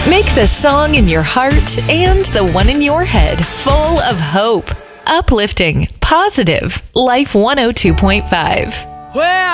Make the song in your heart and the one in your head full of hope. Uplifting, positive, Life 102.5. Well,